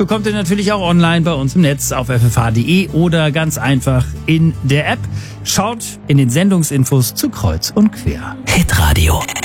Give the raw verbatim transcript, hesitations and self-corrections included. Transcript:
bekommt ihr natürlich auch online bei uns im Netz auf f f h punkt d e oder ganz einfach in der App. Schaut in den Sendungsinfos zu Kreuz und Quer. Hitradio